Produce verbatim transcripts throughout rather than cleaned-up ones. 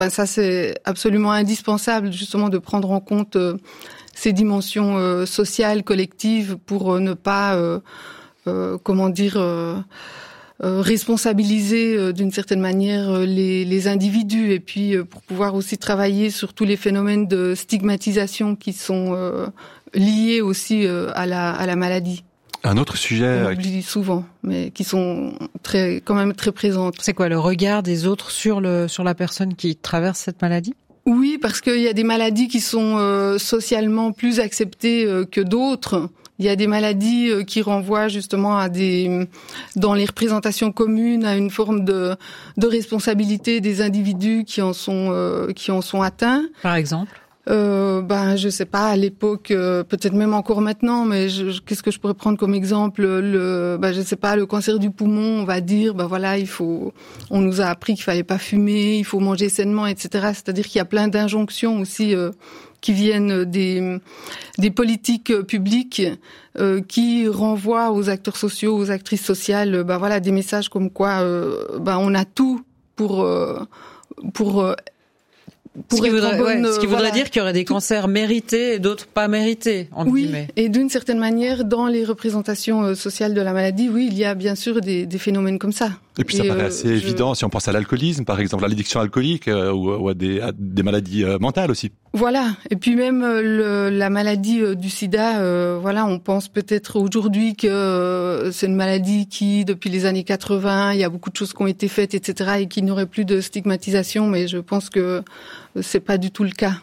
Ben ça, c'est absolument indispensable, justement, de prendre en compte euh, ces dimensions euh, sociales, collectives, pour euh, ne pas, euh, euh, comment dire, euh, euh, responsabiliser euh, d'une certaine manière euh, les, les individus, et puis euh, pour pouvoir aussi travailler sur tous les phénomènes de stigmatisation qui sont euh, liés aussi euh, à la, à la maladie. Un autre sujet... On oublie souvent, mais qui sont très, quand même très présentes. C'est quoi, le regard des autres sur le, sur la personne qui traverse cette maladie? Oui, parce qu'il y a des maladies qui sont euh, socialement plus acceptées euh, que d'autres. Il y a des maladies euh, qui renvoient justement à des, dans les représentations communes, à une forme de, de responsabilité des individus qui en sont, euh, qui en sont atteints. Par exemple? Euh, ben, je sais pas, à l'époque, euh, peut-être même encore maintenant, mais je, je, qu'est-ce que je pourrais prendre comme exemple? Le, ben, je sais pas, le cancer du poumon, on va dire, ben voilà, il faut, on nous a appris qu'il fallait pas fumer, il faut manger sainement, et cetera. C'est-à-dire qu'il y a plein d'injonctions aussi euh, qui viennent des, des politiques publiques euh, qui renvoient aux acteurs sociaux, aux actrices sociales, ben voilà, des messages comme quoi, euh, ben on a tout pour, euh, pour euh, Pour ce qui, voudrait, bonne, ouais, ce qui voilà, voudrait dire qu'il y aurait des tout... cancers mérités et d'autres pas mérités, entre oui, guillemets. Et d'une certaine manière, dans les représentations euh, sociales de la maladie, oui, il y a bien sûr des, des phénomènes comme ça. Et puis ça et paraît euh, assez je... évident si on pense à l'alcoolisme, par exemple, à l'addiction alcoolique euh, ou, ou à, des, à des maladies euh, mentales aussi. Voilà. Et puis même euh, le, la maladie euh, du sida, euh, voilà, on pense peut-être aujourd'hui que euh, c'est une maladie qui, depuis les années quatre-vingts, il y a beaucoup de choses qui ont été faites, et cetera, et qu'il n'y aurait plus de stigmatisation. Mais je pense que c'est pas du tout le cas.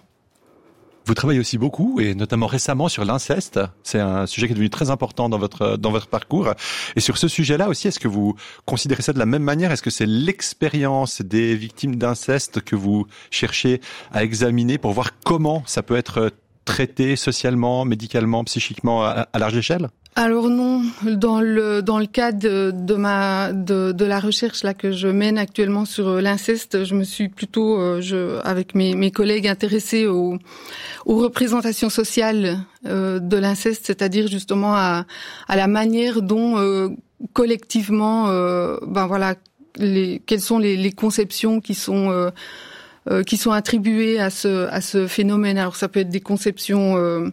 Vous travaillez aussi beaucoup, et notamment récemment, sur l'inceste. C'est un sujet qui est devenu très important dans votre dans votre parcours. Et sur ce sujet-là aussi, est-ce que vous considérez ça de la même manière? Est-ce que c'est l'expérience des victimes d'inceste que vous cherchez à examiner pour voir comment ça peut être traité socialement, médicalement, psychiquement à, à large échelle? Alors non, dans le dans le cadre de, de ma de de la recherche là que je mène actuellement sur l'inceste, je me suis plutôt euh, je avec mes mes collègues intéressés aux aux représentations sociales euh, de l'inceste, c'est-à-dire justement à à la manière dont euh, collectivement euh, ben voilà les quelles sont les les conceptions qui sont euh, euh, qui sont attribuées à ce à ce phénomène. Alors ça peut être des conceptions euh,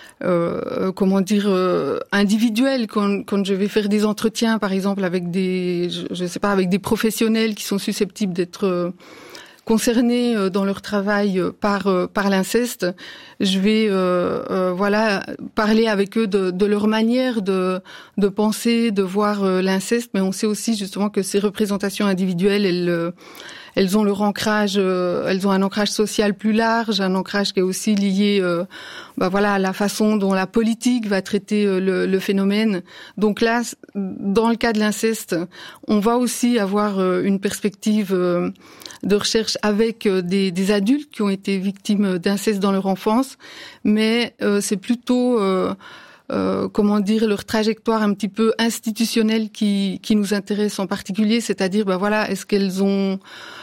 Euh, comment dire euh, individuel quand, quand je vais faire des entretiens par exemple avec des je, je sais pas avec des professionnels qui sont susceptibles d'être euh, concernés euh, dans leur travail euh, par euh, par l'inceste, je vais euh, euh, voilà parler avec eux de, de leur manière de de penser, de voir euh, l'inceste, mais on sait aussi justement que ces représentations individuelles, elles euh, elles ont leur ancrage, euh, elles ont un ancrage social plus large, un ancrage qui est aussi lié, euh, bah voilà, à la façon dont la politique va traiter euh, le, le phénomène. Donc là, dans le cas de l'inceste, on va aussi avoir euh, une perspective euh, de recherche avec euh, des, des adultes qui ont été victimes d'inceste dans leur enfance, mais euh, c'est plutôt euh, Euh, comment dire, leur trajectoire un petit peu institutionnelle qui qui nous intéresse en particulier, c'est-à-dire ben voilà, est-ce qu'elles ont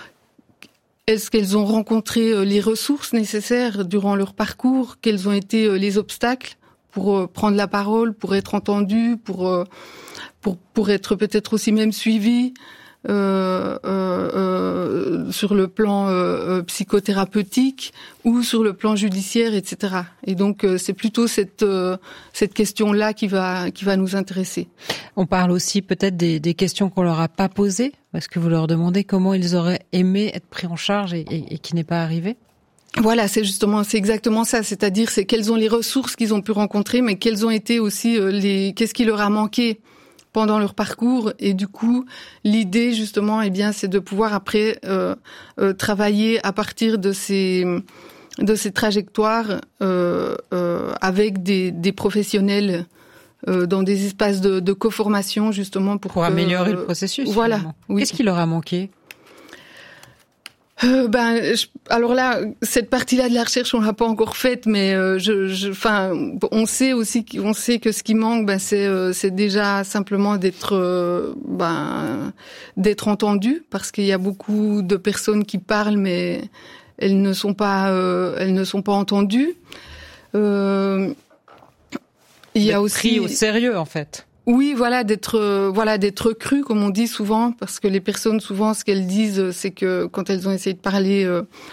est-ce qu'elles ont rencontré les ressources nécessaires durant leur parcours, quels ont été les obstacles pour prendre la parole, pour être entendues, pour pour pour être peut-être aussi même suivies euh, euh, euh, sur le plan euh, psychothérapeutique ou sur le plan judiciaire, et cetera. Et donc euh, c'est plutôt cette euh, cette question-là qui va qui va nous intéresser. On parle aussi peut-être des, des questions qu'on leur a pas posées, parce que vous leur demandez comment ils auraient aimé être pris en charge et, et, et qui n'est pas arrivé. Voilà, c'est justement, c'est exactement ça. C'est-à-dire, c'est quelles ont les ressources qu'ils ont pu rencontrer, mais quelles ont été aussi euh, les, qu'est-ce qui leur a manqué pendant leur parcours. Et du coup, l'idée justement, eh bien, c'est de pouvoir après euh, euh, travailler à partir de ces de ces trajectoires euh, euh, avec des, des professionnels euh, dans des espaces de, de co-formation justement pour pour que, améliorer le processus. Voilà. Oui. Qu'est-ce qui leur a manqué? Euh, ben, je, alors là, cette partie-là de la recherche, on l'a pas encore faite, mais euh, je, je, enfin, on sait aussi, on sait que ce qui manque, ben, c'est, euh, c'est déjà simplement d'être, euh, ben, d'être entendu, parce qu'il y a beaucoup de personnes qui parlent, mais elles ne sont pas, euh, elles ne sont pas entendues. Euh, il y a aussi pris au sérieux, en fait. Oui, voilà, d'être euh, voilà d'être cru, comme on dit souvent, parce que les personnes souvent ce qu'elles disent, c'est que quand elles ont essayé de parler euh,